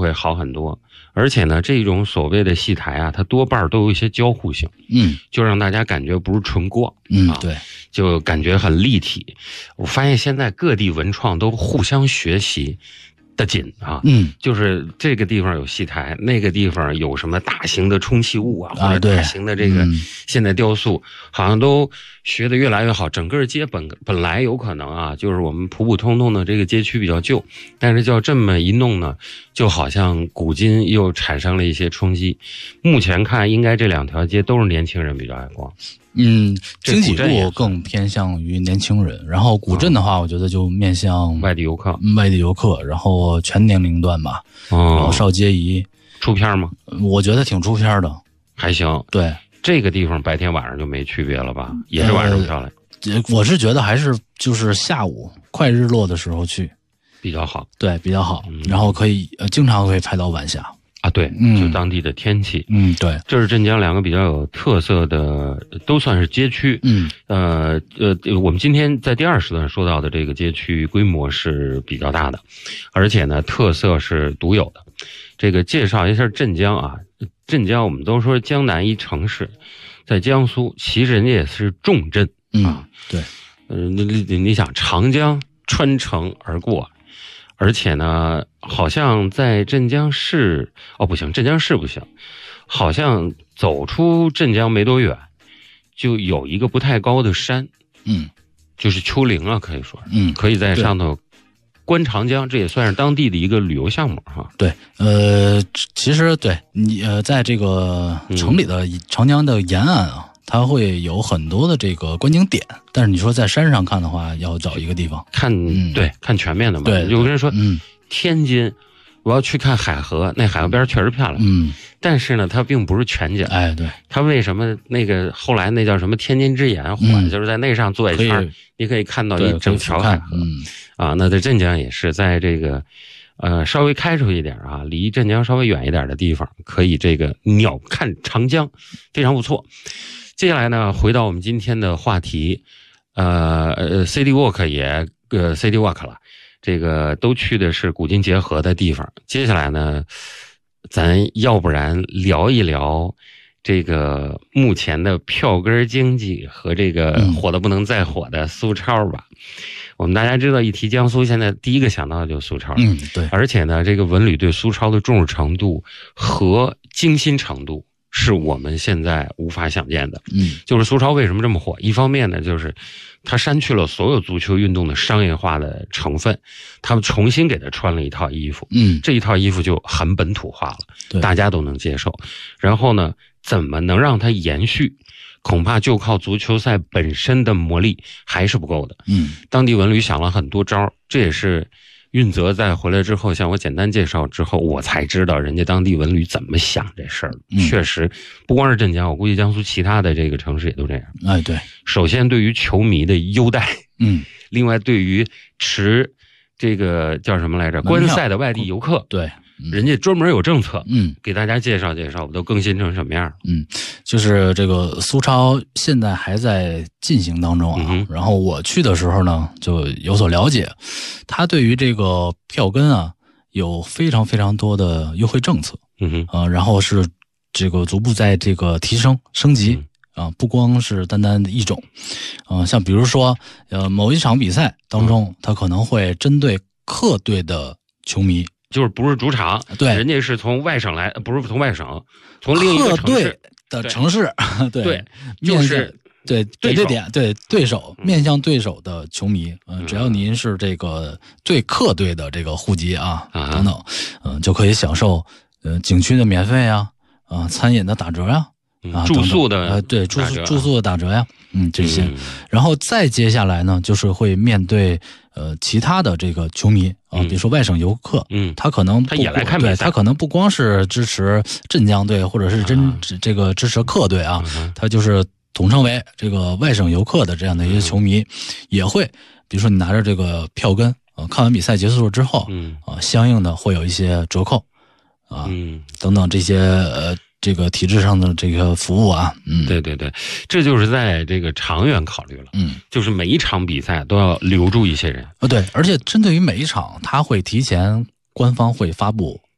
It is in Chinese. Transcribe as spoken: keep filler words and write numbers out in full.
会好很多。而且呢，这种所谓的戏台啊，它多半都有一些交互性， 嗯， 就让大家感觉不是纯光， 嗯， 啊， 对， 就感觉很立体。我发现现在各地文创都互相学习的紧啊， 嗯， 就是这个地方有戏台，那个地方有什么大型的充气物啊， 啊或者大型的这个现代雕塑，嗯、好像都学得越来越好。整个街本本来有可能啊，就是我们普普通通的这个街区比较旧，但是叫这么一弄呢，就好像古今又产生了一些冲击。目前看，应该这两条街都是年轻人比较爱逛。 嗯，经济路更偏向于年轻人，然后古镇的话，我觉得就面向外地游客， 外地游客，然后全年龄段吧， 哦， 老少皆宜。 出片吗？ 我觉得挺出片的， 还行。 对， 这个地方白天晚上就没区别了吧？也是晚上漂亮。 呃，我是觉得还是就是下午快日落的时候去比较好， 对，比较好， 嗯、 然后可以呃经常可以拍到晚霞。 啊，对， 嗯， 就当地的天气， 嗯，对， 这是镇江两个比较有特色的，都算是街区， 嗯， 呃呃，我们今天在第二时段说到的这个街区规模是比较大的，而且呢，特色是独有的。这个介绍一下镇江啊，镇江我们都说江南一城市，在江苏，其实人家也是重镇啊， 嗯、对， 呃，你你你想长江穿城而过。而且呢，好像在镇江市，哦不行，镇江市不行，好像走出镇江没多远，就有一个不太高的山， 嗯， 就是丘陵啊，可以说， 嗯， 可以在上头观长江，这也算是当地的一个旅游项目哈。 对，呃，其实对你呃，在这个城里的长江的沿岸啊。嗯，它会有很多的这个观景点，但是你说在山上看的话，要找一个地方看，嗯、对，看全面的嘛。 对， 有个人说， 嗯， 天津，我要去看海河，那海河边确实漂亮， 嗯， 但是呢，它并不是全景。 哎，对， 它为什么那个后来那叫什么天津之眼火，嗯、就是在那上坐一圈，你可以看到一整条海河。 嗯， 啊，那在镇江也是在这个。呃，稍微开出一点啊，离镇江稍微远一点的地方，可以这个鸟瞰长江，非常不错。接下来呢，回到我们今天的话题，呃呃 ，City Walk 也呃 City Walk 了，这个都去的是古今结合的地方。接下来呢，咱要不然聊一聊这个目前的票根经济和这个火的不能再火的苏超吧。嗯，我们大家知道，一提江苏，现在第一个想到的就是苏超。 嗯，对。 而且呢，这个文旅对苏超的重视程度和精心程度是我们现在无法想见的。 嗯， 就是苏超为什么这么火？一方面呢，就是它删去了所有足球运动的商业化的成分，他们重新给它穿了一套衣服。 嗯， 这一套衣服就很本土化了， 对， 大家都能接受。然后呢，怎么能让它延续？恐怕就靠足球赛本身的魔力还是不够的。 嗯， 当地文旅想了很多招，这也是运泽在回来之后向我简单介绍之后，我才知道人家当地文旅怎么想这事儿。 嗯， 确实，不光是镇江，我估计江苏其他的这个城市也都这样。 哎，对。 首先，对于球迷的优待， 嗯， 另外对于持这个叫什么来着观赛的外地游客， 对。 人家专门有政策， 嗯， 给大家介绍介绍，我都更新成什么样？ 嗯，就是这个苏超现在还在进行当中啊。 嗯、 然后我去的时候呢，就有所了解，他对于这个票根啊有非常非常多的优惠政策。 嗯哼， 呃，然后是这个逐步在这个提升升级啊、呃，不光是单单的一种，啊、呃，像比如说呃某一场比赛当中，他、嗯、可能会针对客队的球迷。 就是不是主场， 对， 人家是从外省来，不是从外省，从另一个城市的城市，对， 对，就是对对对点对对手面向对手的球迷，嗯、呃，只要您是这个对客队的这个户籍啊， 啊等等，嗯、呃，就可以享受呃景区的免费啊，啊、呃，餐饮的打折呀、啊，啊， 住宿的呃对住宿住宿的打折呀，嗯，这些，嗯、然后再接下来呢，就是会面对。呃，其他的这个球迷啊、呃，比如说外省游客， 嗯， 他可能他也来看比赛， 对，他可能不光是支持镇江队，或者是真、 啊、 这个支持客队啊， 嗯、 他就是统称为这个外省游客的这样的一些球迷，嗯、也会，比如说你拿着这个票根啊、呃，看完比赛结束之后， 嗯啊、呃，相应的会有一些折扣啊， 嗯， 等等这些呃。这个体制上的这个服务啊，嗯， 对对对，这就是在这个长远考虑了， 嗯， 就是每一场比赛都要留住一些人啊，对，而且针对于每一场，他会提前官方会发布